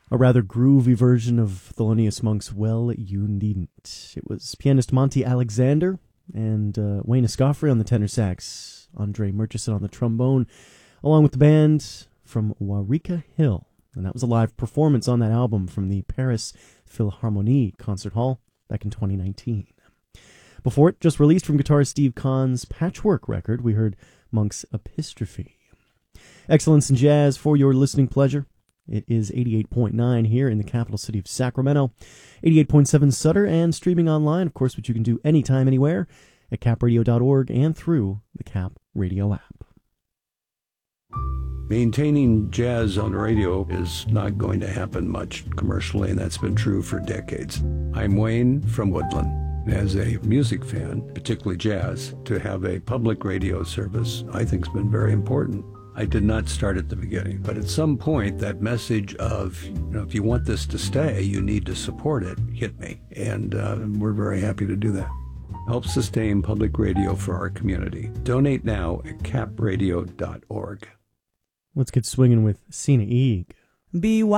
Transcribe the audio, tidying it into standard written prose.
a rather groovy version of Thelonious Monk's Well, You Needn't. It was pianist Monty Alexander and Wayne Escoffrey on the tenor sax, Andre Murchison on the trombone, along with the band from Waurika Hill. And that was a live performance on that album from the Paris Philharmonie Concert Hall back in 2019. Before it, just released from guitarist Steve Kahn's Patchwork record, we heard Monk's Epistrophe. Excellence in jazz for your listening pleasure. It is 88.9 here in the capital city of Sacramento, 88.7 Sutter, and streaming online, of course, which you can do anytime, anywhere, at capradio.org and through the Cap Radio app. Maintaining jazz on radio is not going to happen much commercially, and that's been true for decades. I'm Wayne from Woodland. As a music fan, particularly jazz, to have a public radio service I think has been very important. I did not start at the beginning, but at some point that message of, if you want this to stay, you need to support it, hit me. And we're very happy to do that. Help sustain public radio for our community. Donate now at capradio.org. Let's get swinging with Sina Eeg.